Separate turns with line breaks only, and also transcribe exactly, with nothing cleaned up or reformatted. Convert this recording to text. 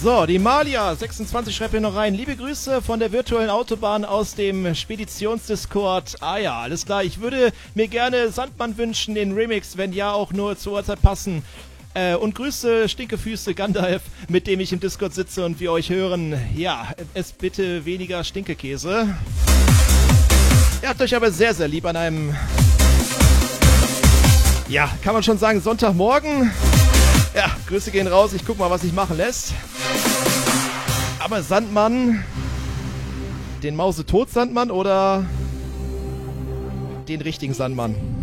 So, die Malia sechsundzwanzig schreibt hier noch rein. Liebe Grüße von der virtuellen Autobahn aus dem Speditionsdiscord. Ah ja, alles klar. Ich würde mir gerne Sandmann wünschen, den Remix, wenn ja, auch nur zur Uhrzeit passen. Äh, und Grüße Stinkefüße Gandalf, mit dem ich im Discord sitze und wir euch hören. Ja, es bitte weniger Stinkekäse. Ihr habt euch aber sehr, sehr lieb an einem, ja, kann man schon sagen, Sonntagmorgen. Ja, Grüße gehen raus. Ich guck mal, was sich machen lässt. Aber Sandmann, den Mausetod-Sandmann oder den richtigen Sandmann?